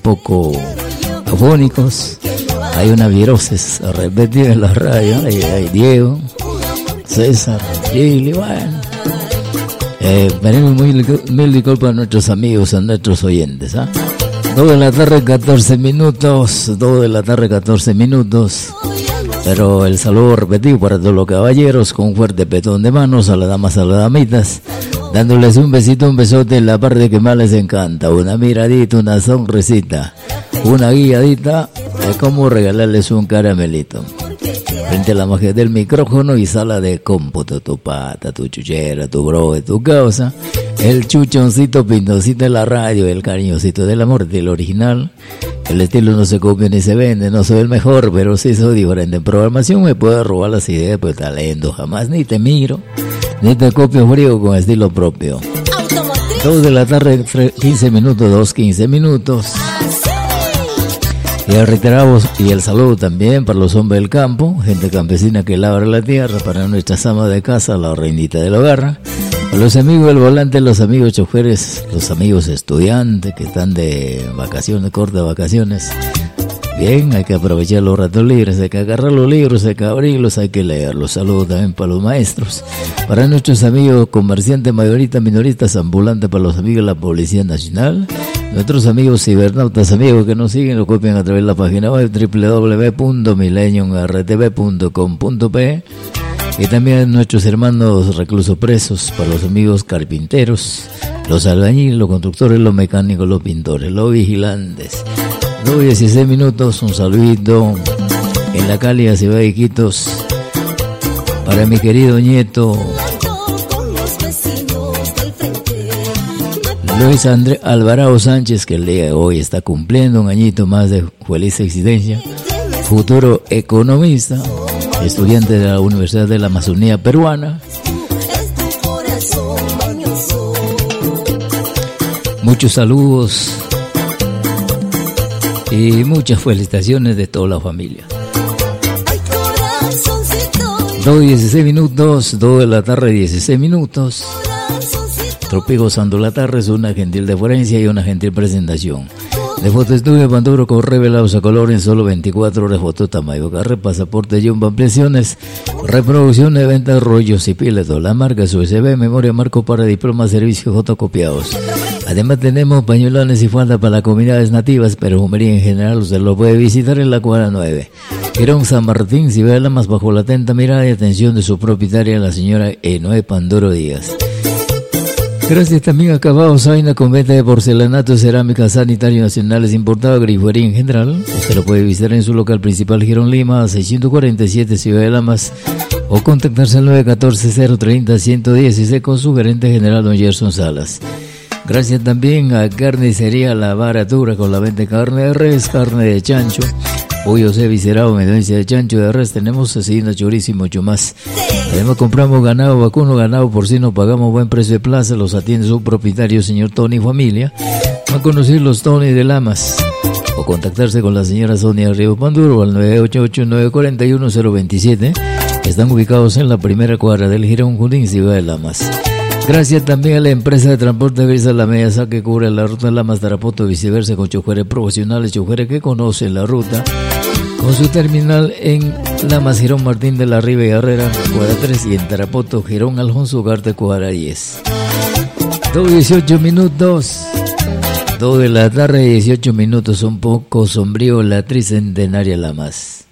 poco afónicos. Hay una virosis repetida en la radio. Hay Diego, César, Gili, bueno. Pedimos mil disculpas a nuestros amigos, a nuestros oyentes. 2 de la tarde, 14 minutos. 2 de la tarde, 14 minutos. Pero el saludo repetido para todos los caballeros, con un fuerte petón de manos a las damas, a las damitas, dándoles un besito, un besote en la parte que más les encanta, una miradita, una sonrisita, una guiadita, es como regalarles un caramelito. Frente a la magia del micrófono y sala de cómputo, tu pata, tu chuchera, tu bro, tu causa, el chuchoncito pintoncito de la radio, el cariñosito del amor del original. El estilo no se copia ni se vende, no soy el mejor, pero sí soy diferente. En programación me puedo robar las ideas, pero talento jamás ni te miro, ni te copio frío con estilo propio. 2 de la tarde, 15 minutos, 2:15 minutos. Y el reiteramos y el saludo también para los hombres del campo, gente campesina que labra la tierra, para nuestras amas de casa, la reinita del hogar. A los amigos del volante, los amigos choferes, los amigos estudiantes que están de vacaciones, cortas vacaciones. Bien, hay que aprovechar los ratos libres, hay que agarrar los libros, hay que abrirlos, hay que leerlos. Saludos también para los maestros, para nuestros amigos comerciantes, mayoristas, minoristas, ambulantes, para los amigos de la Policía Nacional, nuestros amigos cibernautas, amigos que nos siguen, lo copian a través de la página web www.millenniumrtv.com.pe. Y también nuestros hermanos reclusos presos, para los amigos carpinteros, los albañiles, los constructores, los mecánicos, los pintores, los vigilantes. 2:16 minutos, un saludito en la cálida ciudad de Iquitos para mi querido nieto Luis Andrés Alvarado Sánchez, que el día de hoy está cumpliendo un añito más de feliz existencia, futuro economista, estudiante de la Universidad de la Amazonía Peruana. Muchos saludos y muchas felicitaciones de toda la familia. 2:16 minutos, 2 de la tarde, 16 minutos. Tropico Santo La Tarde es una gentil deferencia y una gentil presentación. De Foto Estudio Panduro con revelados a color en solo 24 horas. Foto Tamayo Carre, pasaporte Jumbo, ampliaciones, reproducción de ventas, rollos y pilas. La marca USB, memoria marco para diplomas, servicios fotocopiados. Además tenemos pañuelones y falda para las comunidades nativas, perfumería en general. Usted lo puede visitar en la cuadra 9. Girón San Martín, si ve la más bajo la atenta mirada y atención de su propietaria, la señora Enoe Panduro Díaz. Gracias también a Acabado Zaina, con venta de porcelanato, cerámica, sanitario nacionales, importado, grifería en general. Usted lo puede visitar en su local principal, Girón Lima, 647, Ciudad de Lamas, o contactarse al 914-030-116 con su gerente general, don Gerson Salas. Gracias también a Carnicería La Baratura, con la venta de carne de res, carne de chancho, pollo viscerado, meduncia de chancho, de res, tenemos cecina, chorizo y mucho más. Además compramos ganado vacuno, ganado porcino, pagamos buen precio de plaza, los atiende su propietario, señor Tony Familia. Va a conocer los Tony de Lamas o contactarse con la señora Sonia Río Panduro al 988-941-027. Están ubicados en la primera cuadra del Girón Junín, Ciudad de Lamas. Gracias también a la empresa de transporte Grisa La Media, que cubre la ruta Lamas Tarapoto, viceversa, con choferes profesionales, choferes que conocen la ruta, con su terminal en Lamas, Girón Martín de la Riva y Herrera, cuadra 3, y en Tarapoto, Girón Alfonso Ugarte, cuadra 10. 2:18 minutos, 2 de la tarde, 18 minutos, un poco sombrío la tricentenaria Lamas.